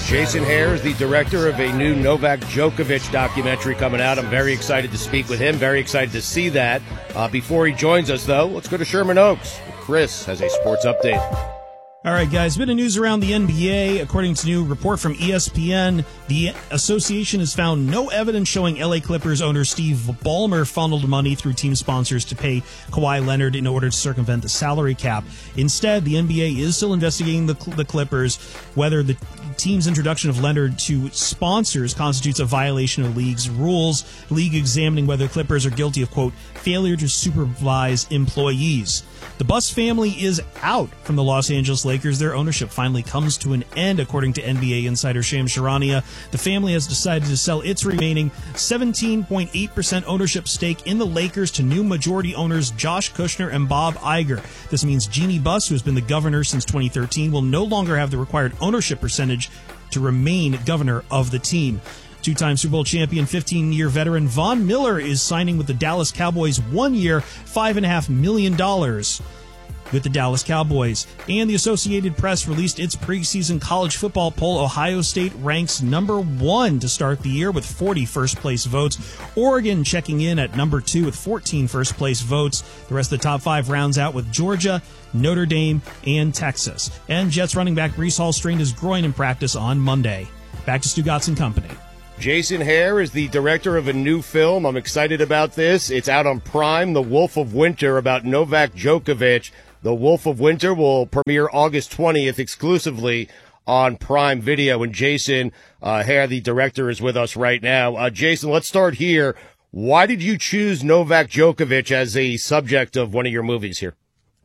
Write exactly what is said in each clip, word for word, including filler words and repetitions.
Jason Hare is the director of a new Novak Djokovic documentary coming out. I'm very excited to speak with him, very excited to see that. Uh, before he joins us, though, let's go to Sherman Oaks. Chris has a sports update. All right, guys, bit of news around the N B A. According to a new report from E S P N, the association has found no evidence showing L A Clippers owner Steve Ballmer funneled money through team sponsors to pay Kawhi Leonard in order to circumvent the salary cap. Instead, the N B A is still investigating the, the Clippers, whether the team's introduction of Leonard to sponsors constitutes a violation of the league's rules, the league examining whether Clippers are guilty of, quote, failure to supervise employees. The Buss family is out from the Los Angeles Lakers. Their ownership finally comes to an end, according to N B A insider Shams Charania. The family has decided to sell its remaining seventeen point eight percent ownership stake in the Lakers to new majority owners Josh Kushner and Bob Iger. This means Jeannie Buss, who has been the governor since twenty thirteen, will no longer have the required ownership percentage to remain governor of the team. Two-time Super Bowl champion, fifteen-year veteran Von Miller is signing with the Dallas Cowboys one-year, five point five million dollars with the Dallas Cowboys. And the Associated Press released its preseason college football poll. Ohio State ranks number one to start the year with forty first-place votes. Oregon checking in at number two with fourteen first-place votes. The rest of the top five rounds out with Georgia, Notre Dame, and Texas. And Jets running back Breece Hall strained his groin in practice on Monday. Back to Stu Gotts and company. Jason Hare is the director of a new film. I'm excited about this. It's out on Prime, The Wolf of Winter, about Novak Djokovic. The Wolf of Winter will premiere August twentieth exclusively on Prime Video. And Jason uh, Hare, the director, is with us right now. Uh, Jason, let's start here. Why did you choose Novak Djokovic as a subject of one of your movies here?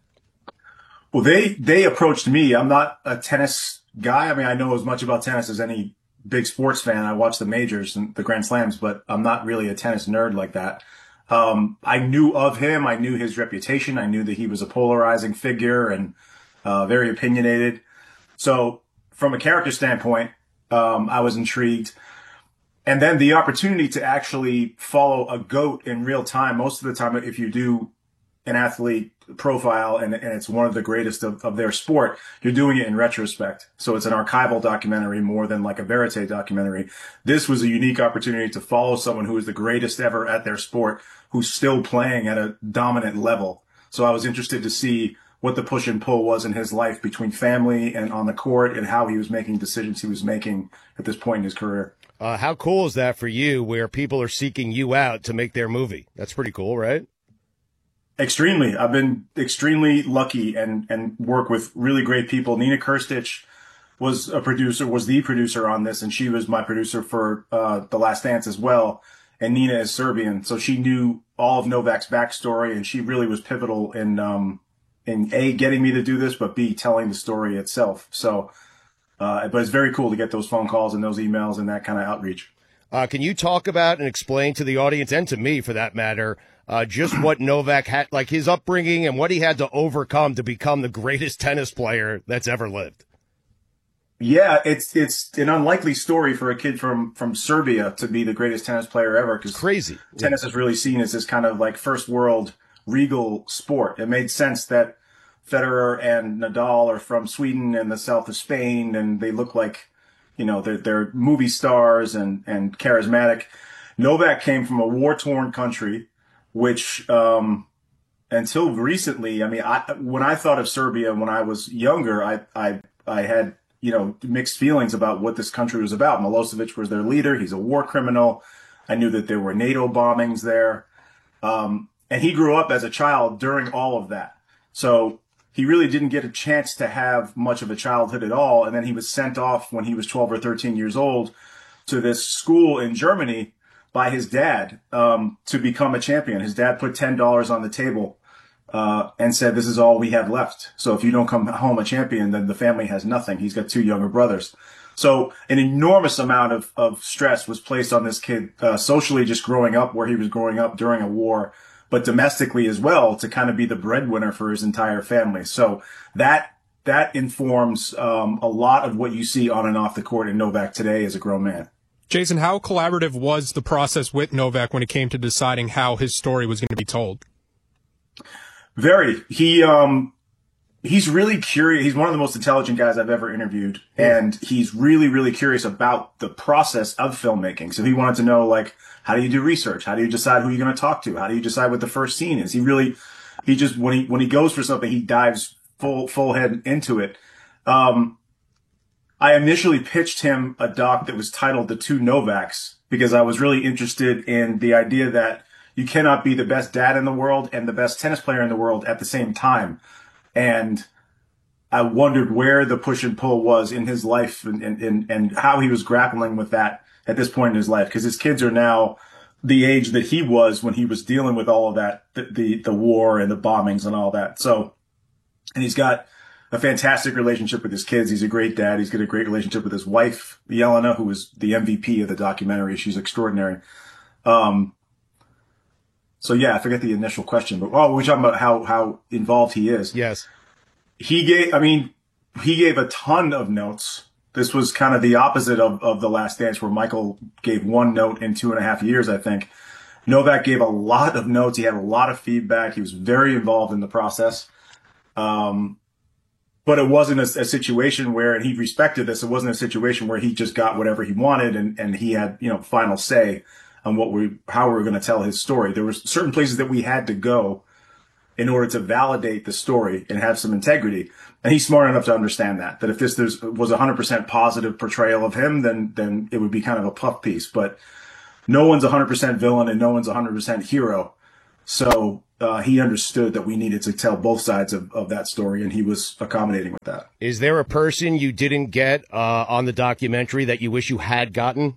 Well, they, they approached me. I'm not a tennis guy. I mean, I know as much about tennis as any big sports fan. I watch the majors and the Grand Slams, but I'm not really a tennis nerd like that. Um, I knew of him. I knew his reputation. I knew that he was a polarizing figure and uh, very opinionated. So from a character standpoint, um, I was intrigued. And then the opportunity to actually follow a GOAT in real time. Most of the time, if you do an athlete profile and, and it's one of the greatest of, of their sport, you're doing it in retrospect. So it's an archival documentary more than like a verite documentary. This was a unique opportunity to follow someone who is the greatest ever at their sport, who's still playing at a dominant level. So I was interested to see what the push and pull was in his life between family and on the court and how he was making decisions he was making at this point in his career. Uh, how cool is that for you where people are seeking you out to make their movie? That's pretty cool, right? Extremely. I've been extremely lucky and, and work with really great people. Nina Kirstich was a producer, was the producer on this, and she was my producer for uh, The Last Dance as well. And Nina is Serbian, so she knew all of Novak's backstory, and she really was pivotal in, um, in A, getting me to do this, but B, telling the story itself. So, uh, but it's very cool to get those phone calls and those emails and that kind of outreach. Uh, can you talk about and explain to the audience, and to me for that matter, Uh, just what Novak had, like his upbringing and what he had to overcome to become the greatest tennis player that's ever lived? Yeah, it's it's an unlikely story for a kid from, from Serbia to be the greatest tennis player ever. Cause crazy. Tennis yeah. is really seen as this kind of like first world regal sport. It made sense that Federer and Nadal are from Sweden and the south of Spain, and they look like, you know, they're, they're movie stars and, and charismatic. Novak came from a war-torn country, which, um, until recently, I mean, I, when I thought of Serbia when I was younger, I, I, I had, you know, mixed feelings about what this country was about. Milosevic was their leader. He's a war criminal. I knew that there were NATO bombings there. Um, and he grew up as a child during all of that. So he really didn't get a chance to have much of a childhood at all. And then he was sent off when he was twelve or thirteen years old to this school in Germany by his dad, um, to become a champion. His dad put ten dollars on the table, uh, and said, this is all we have left. So if you don't come home a champion, then the family has nothing. He's got two younger brothers. So an enormous amount of, of stress was placed on this kid, uh, socially just growing up where he was growing up during a war, but domestically as well to kind of be the breadwinner for his entire family. So that, that informs, um, a lot of what you see on and off the court in Novak today as a grown man. Jason, how collaborative was the process with Novak when it came to deciding how his story was going to be told? Very. He, um, he's really curious. He's one of the most intelligent guys I've ever interviewed. Yeah. And he's really, really curious about the process of filmmaking. So he wanted to know, like, how do you do research? How do you decide who you're going to talk to? How do you decide what the first scene is? He really, he just, when he, when he goes for something, he dives full, full head into it. Um, I initially pitched him a doc that was titled The Two Novaks because I was really interested in the idea that you cannot be the best dad in the world and the best tennis player in the world at the same time. And I wondered where the push and pull was in his life and, and, and how he was grappling with that at this point in his life. Because his kids are now the age that he was when he was dealing with all of that, the, the, the war and the bombings and all that. So, and he's got a fantastic relationship with his kids. He's a great dad. He's got a great relationship with his wife, Yelena, who was the M V P of the documentary. She's extraordinary. Um, so yeah, I forget the initial question, but oh, we're talking about how, how involved he is. Yes. He gave, I mean, he gave a ton of notes. This was kind of the opposite of, of The Last Dance, where Michael gave one note in two and a half years, I think. Novak gave a lot of notes. He had a lot of feedback. He was very involved in the process. Um, but it wasn't a, a situation where, and he respected this, it wasn't a situation where he just got whatever he wanted and, and he had, you know, final say on what we, how we were going to tell his story. There were certain places that we had to go in order to validate the story and have some integrity. And he's smart enough to understand that, that if this there's, was a hundred percent positive portrayal of him, then, then it would be kind of a puff piece, but no one's a hundred percent villain and no one's a hundred percent hero. So, uh, he understood that we needed to tell both sides of, of that story, and he was accommodating with that. Is there a person you didn't get, uh, on the documentary that you wish you had gotten?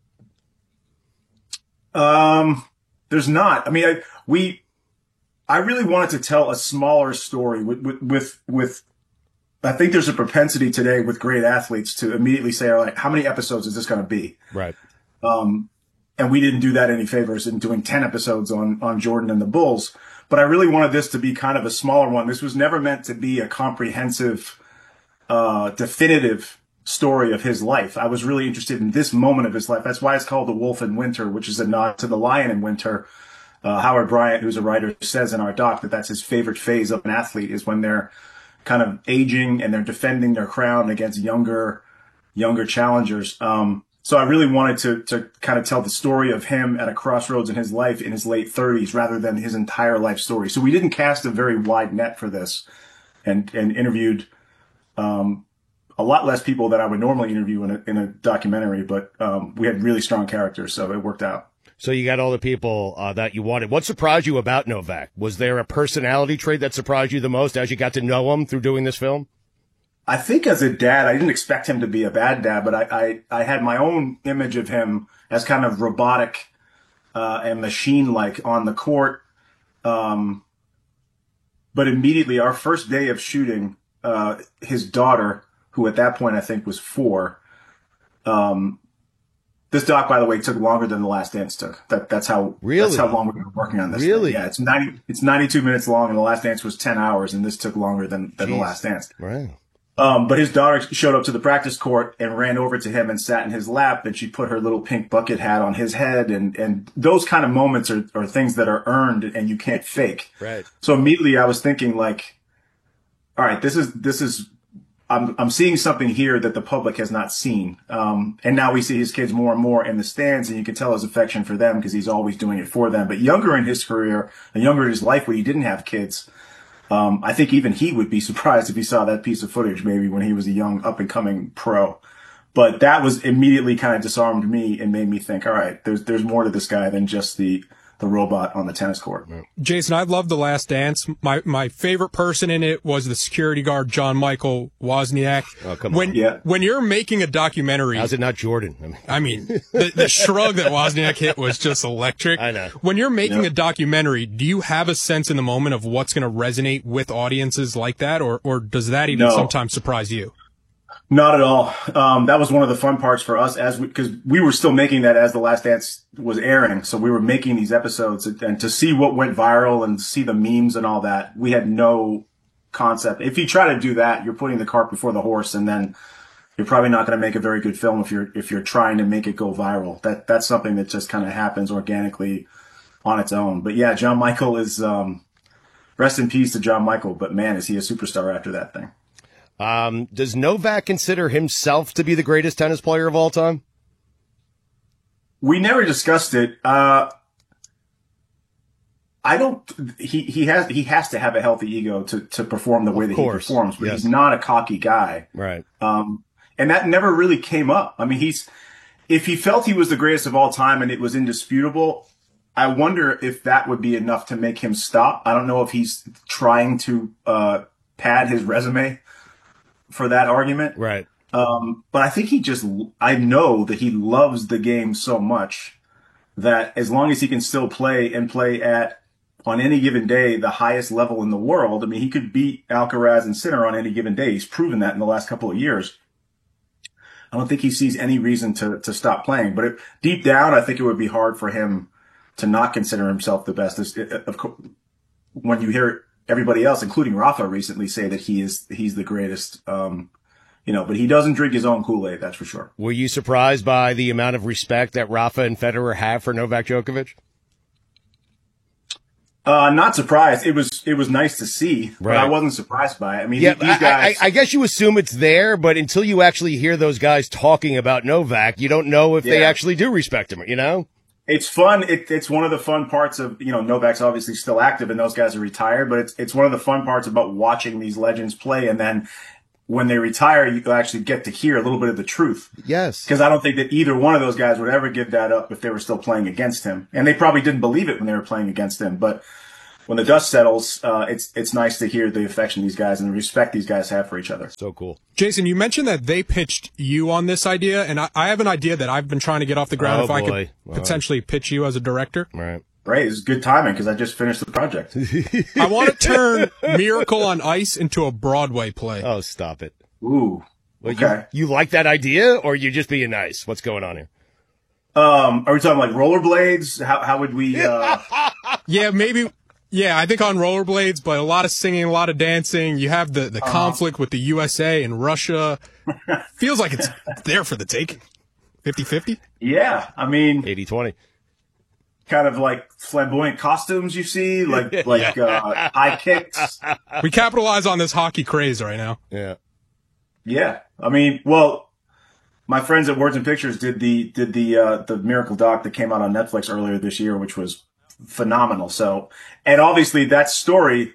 Um, there's not. I mean, I, we, I really wanted to tell a smaller story with, with, with, with, I think there's a propensity today with great athletes to immediately say, all right, how many episodes is this going to be? Right. Um, and we didn't do that any favors in doing ten episodes on, on Jordan and the Bulls. But I really wanted this to be kind of a smaller one. This was never meant to be a comprehensive, uh, definitive story of his life. I was really interested in this moment of his life. That's why it's called The Wolf in Winter, which is a nod to the lion in winter. Uh, Howard Bryant, who's a writer, says in our doc that that's his favorite phase of an athlete, is when they're kind of aging and they're defending their crown against younger, younger challengers. Um, so I really wanted to, to kind of tell the story of him at a crossroads in his life in his late thirties rather than his entire life story. So we didn't cast a very wide net for this and, and interviewed, um, a lot less people than I would normally interview in a, in a documentary, but, um, we had really strong characters, so it worked out. So you got all the people uh, that you wanted. What surprised you about Novak? Was there a personality trait that surprised you the most as you got to know him through doing this film? I think as a dad, I didn't expect him to be a bad dad, but I, I, I had my own image of him as kind of robotic uh, and machine-like on the court. Um, but immediately, our first day of shooting, uh, his daughter, who at that point I think was four, um, this doc, by the way, took longer than The Last Dance took. That, that's how, really? That's how long we were working on this. Really? Thing. Yeah, it's ninety, it's ninety-two minutes long, and The Last Dance was ten hours, and this took longer than, than Jeez. The Last Dance. Right. Um, but his daughter showed up to the practice court and ran over to him and sat in his lap, and she put her little pink bucket hat on his head, and, and those kind of moments are, are things that are earned and you can't fake. Right. So immediately I was thinking, like, all right, this is, this is, I'm, I'm seeing something here that the public has not seen. Um, and now we see his kids more and more in the stands, and you can tell his affection for them because he's always doing it for them. But younger in his career and younger in his life when he didn't have kids, um, I think even he would be surprised if he saw that piece of footage maybe when he was a young up and coming pro. But that was immediately kind of disarmed me and made me think, all right, there's, there's more to this guy than just the, the robot on the tennis court. Jason, I loved The Last Dance. My my favorite person in it was the security guard, John Michael Wozniak. Oh, come when, on. Yeah. When you're making a documentary... How's it not Jordan? I mean, I mean the, the shrug that Wozniak hit was just electric. I know. When you're making Yep. a documentary, do you have a sense in the moment of what's going to resonate with audiences like that, or, or does that even No. sometimes surprise you? Not at all. Um, that was one of the fun parts for us as we, cause we were still making that as The Last Dance was airing. So we were making these episodes, and, and to see what went viral and see the memes and all that, we had no concept. If you try to do that, you're putting the cart before the horse, and then you're probably not going to make a very good film if you're, if you're trying to make it go viral. That, that's something that just kind of happens organically on its own. But yeah, John Michael is, um, rest in peace to John Michael. But man, is he a superstar after that thing. Um, does Novak consider himself to be the greatest tennis player of all time? We never discussed it. Uh, I don't, he, he has, he has to have a healthy ego to, to perform the way that he performs, but yes. he's not a cocky guy. Right. Um, and that never really came up. I mean, he's, if he felt he was the greatest of all time and it was indisputable, I wonder if that would be enough to make him stop. I don't know if he's trying to, uh, pad his resume for that argument. Right. Um, but I think he just, I know that he loves the game so much that as long as he can still play and play at, on any given day, the highest level in the world. I mean, he could beat Alcaraz and Sinner on any given day. He's proven that in the last couple of years. I don't think he sees any reason to, to stop playing, but it, deep down, I think it would be hard for him to not consider himself the best. It, of course, when you hear everybody else, including Rafa recently, say that he is, he's the greatest, um, you know, but he doesn't drink his own Kool-Aid, that's for sure. Were you surprised by the amount of respect that Rafa and Federer have for Novak Djokovic? Uh, not surprised. It was, it was nice to see, but right. I wasn't surprised by it. I mean, yeah, these guys. I, I, I guess you assume it's there, but until you actually hear those guys talking about Novak, you don't know if yeah. they actually do respect him, you know? It's fun. It, it's one of the fun parts of, you know, Novak's obviously still active and those guys are retired, but it's, it's one of the fun parts about watching these legends play. And then when they retire, you actually get to hear a little bit of the truth. Yes. Because I don't think that either one of those guys would ever give that up if they were still playing against him. And they probably didn't believe it when they were playing against him, but when the dust settles, uh, it's it's nice to hear the affection these guys and the respect these guys have for each other. So cool. Jason, you mentioned that they pitched you on this idea, and I, I have an idea that I've been trying to get off the ground oh, if boy. I could All potentially right. pitch you as a director. Right. Great. It's good timing because I just finished the project. I want to turn Miracle on Ice into a Broadway play. Oh, stop it. Ooh. Well, okay. You, you like that idea, or you just being nice? What's going on here? Um, are we talking like rollerblades? How how would we? Uh... yeah, maybe. Yeah, I think on rollerblades, but a lot of singing, a lot of dancing. You have the, the uh-huh. conflict with the U S A and Russia. Feels like it's there for the take. fifty-fifty? Yeah, I mean... eighty twenty. Kind of like flamboyant costumes you see, like like yeah. uh, high kicks. We capitalize on this hockey craze right now. Yeah. Yeah. I mean, well, my friends at Words and Pictures did the did the uh, the Miracle doc that came out on Netflix earlier this year, which was phenomenal. So, and obviously that story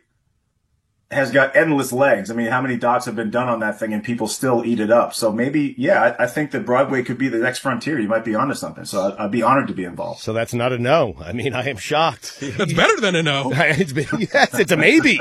has got endless legs. I mean, how many docs have been done on that thing and people still eat it up? So maybe, yeah, I, I think that Broadway could be the next frontier. You might be onto something. So I'd, I'd be honored to be involved. So that's not a no. I mean, I am shocked. That's better than a no. It's been, yes, it's a maybe.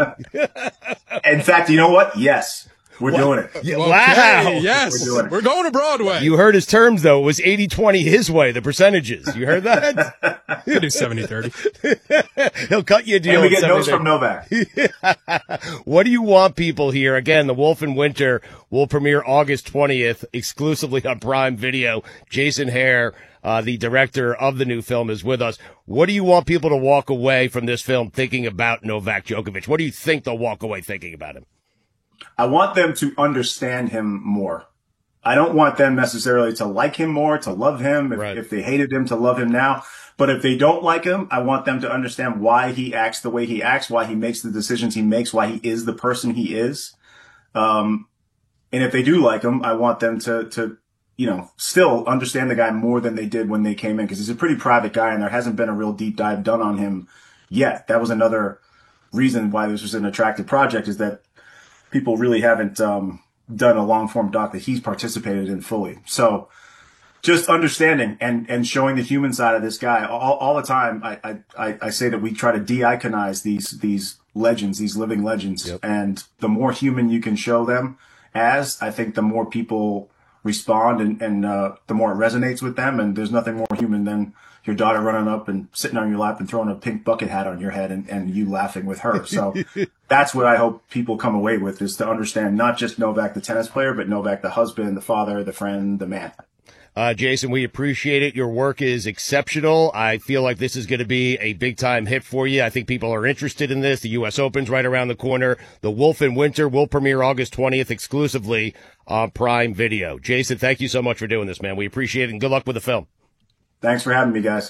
In fact, you know what? Yes. We're what? doing it. Yeah, okay, wow. Yes. We're, We're going to Broadway. You heard his terms, though. It was eighty twenty his way, the percentages. You heard that? He'll do seventy thirty. He'll cut you a deal. And we get notes from Novak. What do you want people here? Again, The Wolf in Winter will premiere August twentieth exclusively on Prime Video. Jason Hehir, uh, the director of the new film, is with us. What do you want people to walk away from this film thinking about Novak Djokovic? What do you think they'll walk away thinking about him? I want them to understand him more. I don't want them necessarily to like him more, to love him. If, right. if they hated him, to love him now. But if they don't like him, I want them to understand why he acts the way he acts, why he makes the decisions he makes, why he is the person he is. Um, and if they do like him, I want them to, to, you know, still understand the guy more than they did when they came in, because he's a pretty private guy and there hasn't been a real deep dive done on him yet. That was another reason why this was an attractive project, is that people really haven't um, done a long-form doc that he's participated in fully. So just understanding and, and showing the human side of this guy. All, all the time, I, I, I say that we try to de-iconize these these legends, these living legends. Yep. And the more human you can show them as, I think the more people respond and, and uh, the more it resonates with them. And there's nothing more human than your daughter running up and sitting on your lap and throwing a pink bucket hat on your head and, and you laughing with her. So that's what I hope people come away with, is to understand not just Novak the tennis player, but Novak the husband, the father, the friend, the man. Uh, Jason, we appreciate it. Your work is exceptional. I feel like this is going to be a big-time hit for you. I think people are interested in this. The U S Open's right around the corner. The Wolf in Winter will premiere August twentieth exclusively on Prime Video. Jason, thank you so much for doing this, man. We appreciate it, and good luck with the film. Thanks for having me, guys.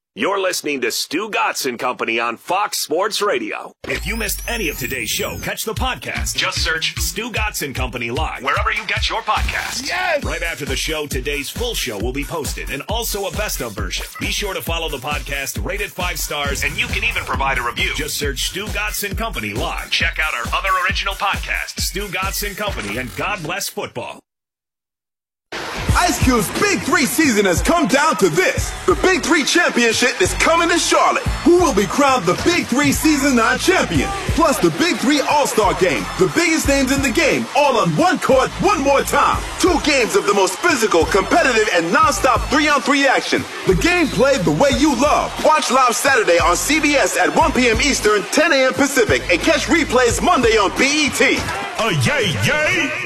You're listening to Stu Gatz and Company on Fox Sports Radio. If you missed any of today's show, catch the podcast. Just search Stu Gatz and Company Live wherever you get your podcasts. Yes! Right after the show, today's full show will be posted and also a best of version. Be sure to follow the podcast, rate it five stars, and you can even provide a review. Just search Stu Gatz and Company Live. Check out our other original podcasts, Stu Gatz and Company and God Bless Football. Ice Cube's Big Three season has come down to this. The Big Three Championship is coming to Charlotte. Who will be crowned the Big Three Season nine champion? Plus the Big Three All-Star Game. The biggest names in the game, all on one court, one more time. Two games of the most physical, competitive, and non-stop three-on-three action. The game played the way you love. Watch live Saturday on C B S at one p.m. Eastern, ten a.m. Pacific, and catch replays Monday on B E T. Uh, yay, yay!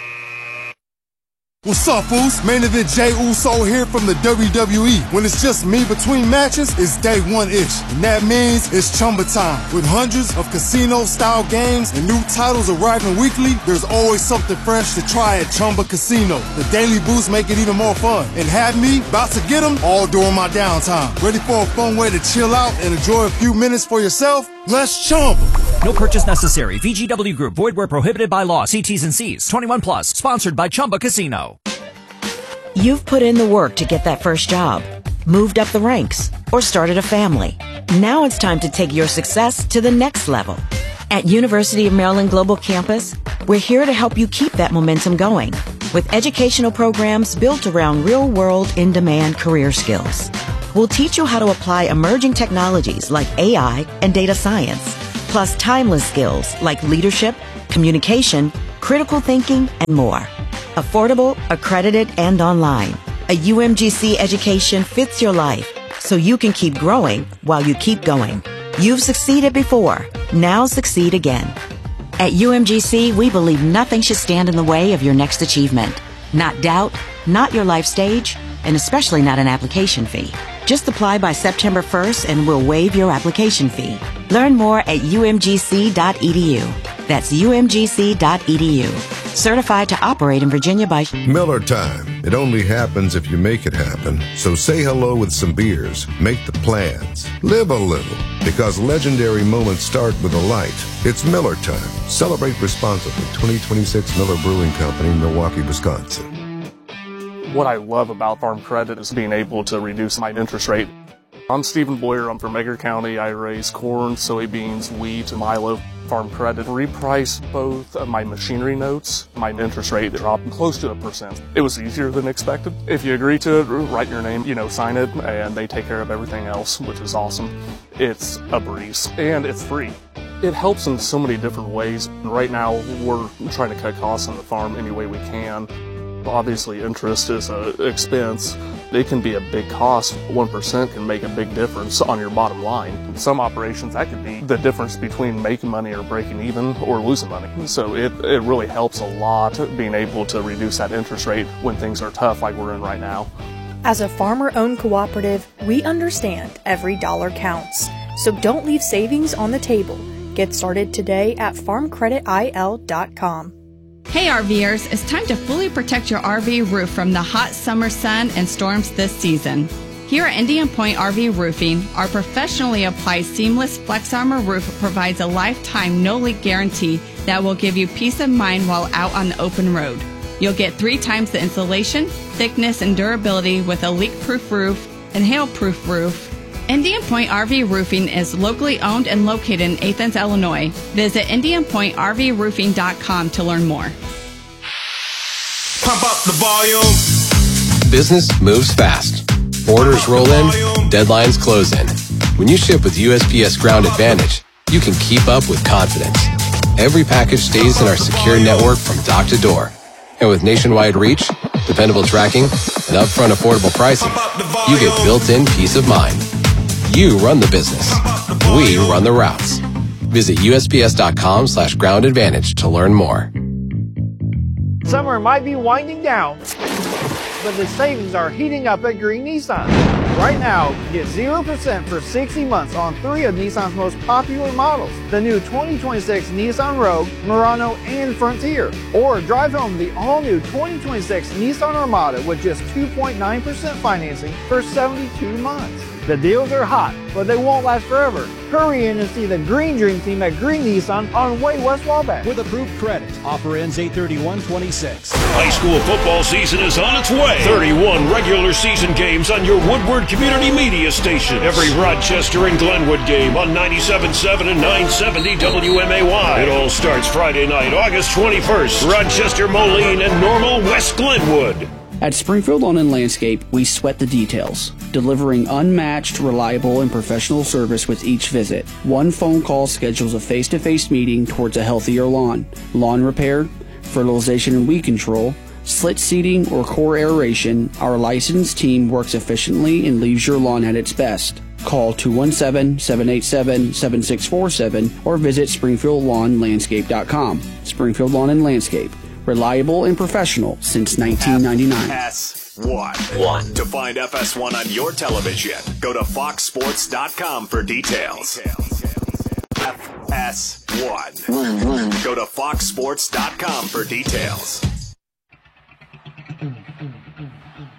What's up, fools? Main event Jey Uso here from the W W E. When it's just me between matches, it's day one-ish. And that means it's Chumba time. With hundreds of casino-style games and new titles arriving weekly, there's always something fresh to try at Chumba Casino. The daily boosts make it even more fun. And have me about to get them all during my downtime. Ready for a fun way to chill out and enjoy a few minutes for yourself? Let's Chumba. No purchase necessary. V G W Group. Void where prohibited by law. See T's and C's. twenty-one plus. Sponsored by Chumba Casino. You've put in the work to get that first job, moved up the ranks, or started a family. Now it's time to take your success to the next level. At University of Maryland Global Campus, we're here to help you keep that momentum going with educational programs built around real-world, in-demand career skills. We'll teach you how to apply emerging technologies like A I and data science, plus timeless skills like leadership, communication, critical thinking, and more. Affordable, accredited, and online. A U M G C education fits your life, so you can keep growing while you keep going. You've succeeded before. Now succeed again. At U M G C, we believe nothing should stand in the way of your next achievement. Not doubt, not your life stage, and especially not an application fee. Just apply by September first and we'll waive your application fee. Learn more at U M G C dot E D U. That's U M G C dot E D U. Certified to operate in Virginia by Miller Time. It only happens if you make it happen. So say hello with some beers. Make the plans. Live a little. Because legendary moments start with a light. It's Miller Time. Celebrate responsibly. twenty twenty-six Miller Brewing Company, Milwaukee, Wisconsin. What I love about Farm Credit is being able to reduce my interest rate. I'm Stephen Boyer. I'm from Edgar County. I raise corn, soybeans, wheat, and milo. Farm Credit repriced both of my machinery notes. My interest rate dropped close to a percent. It was easier than expected. If you agree to it, write your name, you know, sign it, and they take care of everything else, which is awesome. It's a breeze, and it's free. It helps in so many different ways. Right now, we're trying to cut costs on the farm any way we can. Obviously, interest is an expense. It can be a big cost. one percent can make a big difference on your bottom line. Some operations, that could be the difference between making money or breaking even or losing money. So it, it really helps a lot being able to reduce that interest rate when things are tough like we're in right now. As a farmer-owned cooperative, we understand every dollar counts. So don't leave savings on the table. Get started today at farm credit I L dot com. Hey RVers, it's time to fully protect your R V roof from the hot summer sun and storms this season. Here at Indian Point R V Roofing, our professionally applied seamless Flex Armor roof provides a lifetime no-leak guarantee that will give you peace of mind while out on the open road. You'll get three times the insulation, thickness, and durability with a leak-proof roof and hail-proof roof. Indian Point R V Roofing is locally owned and located in Athens, Illinois. Visit Indian Point R V Roofing dot com to learn more. Pump up the volume. Business moves fast. Orders roll in, deadlines close in. When you ship with U S P S Ground Advantage, you can keep up with confidence. Every package stays in our secure network from dock to door. And with nationwide reach, dependable tracking, and upfront affordable pricing, you get built-in peace of mind. You run the business. We run the routes. Visit U S P S dot com slash ground advantage to learn more. Summer might be winding down, but the savings are heating up at Green Nissan. Right now, get zero percent for sixty months on three of Nissan's most popular models. The new twenty twenty-six Nissan Rogue, Murano, and Frontier. Or drive home the all-new twenty twenty-six Nissan Armada with just two point nine percent financing for seventy-two months. The deals are hot, but they won't last forever. Hurry in and see the Green Dream Team at Green Nissan on Way West Wabash. With approved credit. Offer ends eight thirty-one twenty-six. High school football season is on its way. thirty-one regular season games on your Woodward Community Media station. Every Rochester and Glenwood game on ninety-seven point seven and nine seventy W M A Y. It all starts Friday night, August twenty-first. Rochester, Moline, and Normal West Glenwood. At Springfield Lawn and Landscape, we sweat the details, delivering unmatched, reliable, and professional service with each visit. One phone call schedules a face-to-face meeting towards a healthier lawn. Lawn repair, fertilization and weed control, slit seeding, or core aeration, our licensed team works efficiently and leaves your lawn at its best. Call two one seven, seven eight seven, seven six four seven or visit springfield lawn landscape dot com. Springfield Lawn and Landscape. Reliable and professional since nineteen ninety-nine. F S one. One. To find F S one on your television, go to fox sports dot com for details. F S one. One, one. Go to fox sports dot com for details.